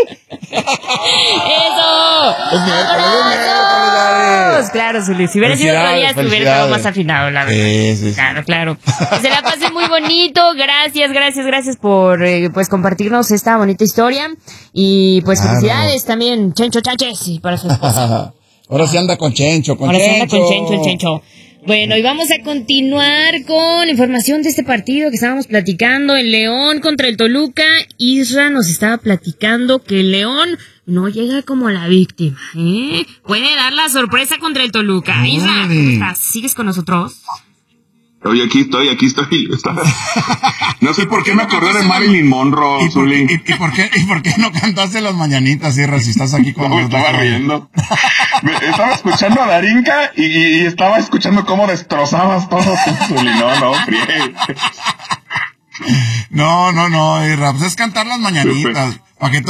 ¡Eso! Claro, Zuli. Si hubiera sido otro día, se hubiera estado más afinado, la verdad. Sí. Claro. Que se la pasen muy bonito. Gracias por pues compartirnos esta bonita historia. Y pues felicidades también, Chencho Chánchez, para su esposa. Ahora sí anda con Chencho, el Chencho. Bueno, y vamos a continuar con información de este partido que estábamos platicando, el León contra el Toluca. Isra nos estaba platicando que el León no llega como la víctima, ¿eh? Puede dar la sorpresa contra el Toluca. Isra, ¿cómo estás? ¿Sigues con nosotros? Oye, aquí estoy. No sé por qué me acordé de Marilyn Monroe, Zuli. ¿Y por qué no cantaste las mañanitas, Isra, si estás aquí con nosotros? Me estaba riendo. Estaba escuchando a Darinka y estaba escuchando cómo destrozabas todo con Zuli. No, friegue. No, Isra, pues es cantar las mañanitas. Para que